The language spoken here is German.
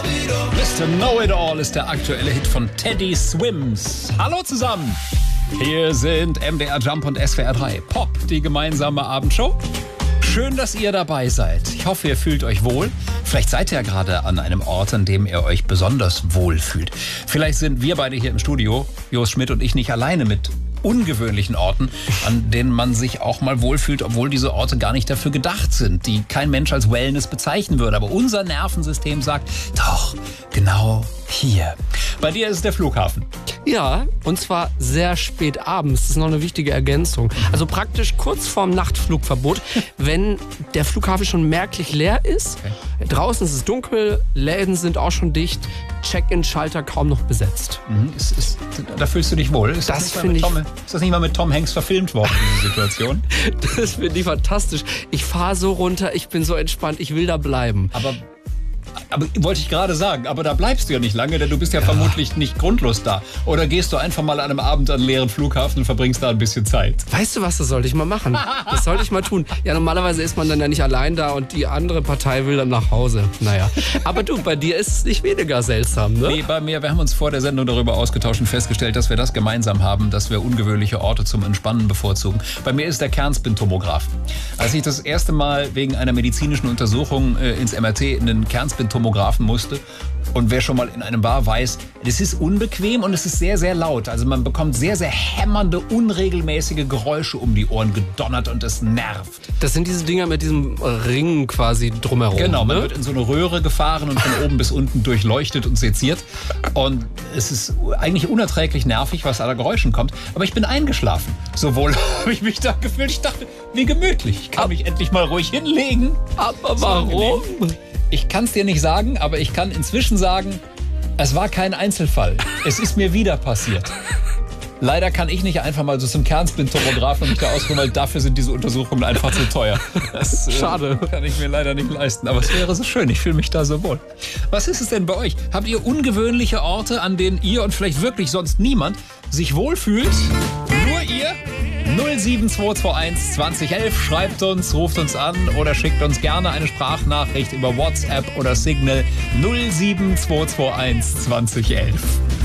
Mr. Know-It-All ist der aktuelle Hit von Teddy Swims. Hallo zusammen! Hier sind MDR Jump und SWR 3 Pop, die gemeinsame Abendshow. Schön, dass ihr dabei seid. Ich hoffe, ihr fühlt euch wohl. Vielleicht seid ihr ja gerade an einem Ort, an dem ihr euch besonders wohl fühlt. Vielleicht sind wir beide hier im Studio, Jos Schmidt und ich, nicht alleine mit ungewöhnlichen Orten, an denen man sich auch mal wohlfühlt, obwohl diese Orte gar nicht dafür gedacht sind, die kein Mensch als Wellness bezeichnen würde. Aber unser Nervensystem sagt, doch, genau hier. Bei dir ist es der Flughafen. Ja, und zwar sehr spät abends. Das ist noch eine wichtige Ergänzung. Also praktisch kurz vorm Nachtflugverbot, wenn der Flughafen schon merklich leer ist. Okay. Draußen ist es dunkel, Läden sind auch schon dicht, Check-in-Schalter kaum noch besetzt. Da fühlst du dich wohl. Ist das nicht mal mit Tom Hanks verfilmt worden, diese Situation? Das finde ich fantastisch. Ich fahre so runter, ich bin so entspannt, ich will da bleiben. Aber wollte ich gerade sagen, aber da bleibst du ja nicht lange, denn du bist ja vermutlich nicht grundlos da. Oder gehst du einfach mal an einem Abend an einen leeren Flughafen und verbringst da ein bisschen Zeit? Weißt du was, das sollte ich mal machen. Das sollte ich mal tun. Ja, normalerweise ist man dann ja nicht allein da und die andere Partei will dann nach Hause. Naja, aber du, bei dir ist es nicht weniger seltsam, ne? Nee, bei mir, wir haben uns vor der Sendung darüber ausgetauscht und festgestellt, dass wir das gemeinsam haben, dass wir ungewöhnliche Orte zum Entspannen bevorzugen. Bei mir ist der Kernspintomograph. Als ich das erste Mal wegen einer medizinischen Untersuchung ins MRT in den Kernspintomographen musste, und wer schon mal in einem war, weiß, es ist unbequem und es ist sehr, sehr laut. Also man bekommt sehr, sehr hämmernde, unregelmäßige Geräusche um die Ohren gedonnert und es nervt. Das sind diese Dinger mit diesem Ring quasi drumherum. Genau, man wird in so eine Röhre gefahren und von oben bis unten durchleuchtet und seziert. Und es ist eigentlich unerträglich nervig, was an Geräuschen kommt. Aber ich bin eingeschlafen. So wohl habe ich mich da gefühlt. Ich dachte, wie gemütlich. Ich kann mich endlich mal ruhig hinlegen. Aber warum? Ich kann es dir nicht sagen, aber ich kann inzwischen sagen, es war kein Einzelfall. Es ist mir wieder passiert. Leider kann ich nicht einfach mal so zum Kernspintomographen und mich da ausruhen, weil dafür sind diese Untersuchungen einfach zu teuer. Das Schade. Kann ich mir leider nicht leisten. Aber es wäre so schön. Ich fühle mich da so wohl. Was ist es denn bei euch? Habt ihr ungewöhnliche Orte, an denen ihr und vielleicht wirklich sonst niemand sich wohlfühlt? Nur ihr? 07221 2011. Schreibt uns, ruft uns an oder schickt uns gerne eine Sprachnachricht über WhatsApp oder Signal 07221 2011.